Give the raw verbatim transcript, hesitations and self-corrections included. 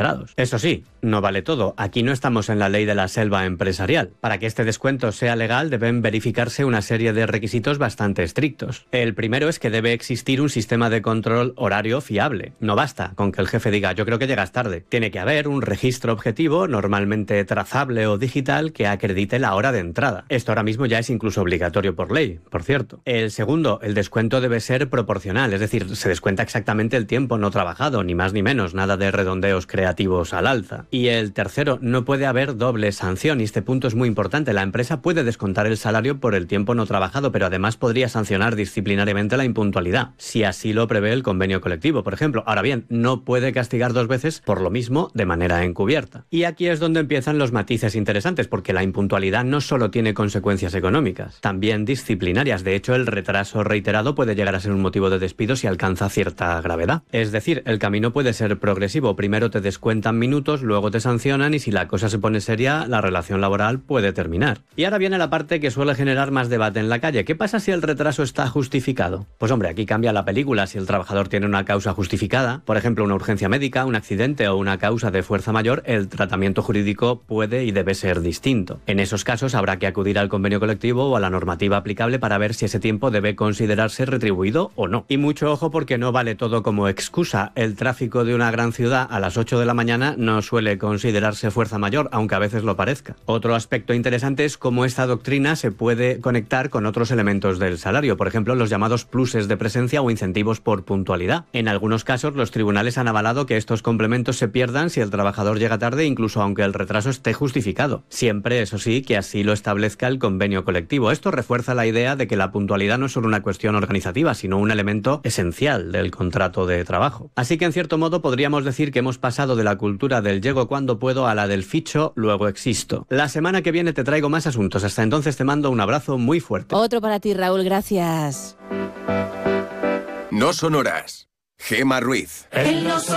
administrados. Eso sí, no vale todo. Aquí no estamos en la ley de la selva empresarial. Para que este descuento sea legal deben verificarse una serie de requisitos bastante estrictos. El primero es que debe existir un sistema de control horario fiable. No basta con que el jefe diga yo creo que llegas tarde. Tiene que haber un registro objetivo, normalmente trazable o digital, que acredite la hora de entrada. Esto ahora mismo ya es incluso obligatorio por ley, por cierto. El segundo, el descuento debe ser proporcional, es decir, se descuenta exactamente el tiempo no trabajado, ni más ni menos, nada de redondeos creativos al alza. Y el tercero, no puede haber doble sanción, y este punto es muy importante. La empresa puede descontar el salario por el tiempo no trabajado, pero además podría sancionar disciplinariamente la impuntualidad, si así lo prevé el convenio colectivo, por ejemplo. Ahora bien, no puede castigar dos veces por lo mismo de manera encubierta. Y aquí es donde empiezan los matices interesantes, porque la impuntualidad no solo tiene consecuencias económicas, también disciplinarias. De hecho, el retraso reiterado puede llegar a ser un motivo de despido si alcanza cierta gravedad. Es decir, el camino puede ser progresivo. Primero te descuentan minutos, luego te sancionan y si la cosa se pone seria, la relación laboral puede terminar. Y ahora viene la parte que suele generar más debate en la calle. ¿Qué pasa si el retraso está justificado? Pues hombre, aquí cambia la película. Si el trabajador tiene una causa justificada, por ejemplo una urgencia médica, un accidente o una causa de fuerza mayor, el tratamiento jurídico puede y debe ser distinto. En esos casos habrá que acudir al convenio colectivo o a la normativa aplicable para ver si ese tiempo debe considerarse retribuido o no. Y mucho ojo porque no vale todo como excusa. El tráfico de una gran ciudad a las ocho de la mañana no suele considerarse fuerza mayor, aunque a veces lo parezca. Otro aspecto interesante es cómo esta doctrina se puede conectar con otros elementos del salario, por ejemplo los llamados pluses de presencia o incentivos por puntualidad. En algunos casos los tribunales han avalado que estos complementos se pierdan si el trabajador llega tarde, incluso aunque el retraso esté justificado. Siempre, eso sí, que así lo establezca el convenio colectivo. Esto refuerza la idea de que la puntualidad no es solo una cuestión organizativa, sino un elemento esencial del contrato de trabajo. Así que en cierto modo podríamos decir que hemos pasado de la cultura del llego cuando puedo a la del ficho, luego existo. La semana que viene te traigo más asuntos. Hasta entonces te mando un abrazo muy fuerte. Otro para ti, Raúl, gracias. No son horas. Gema Ruiz.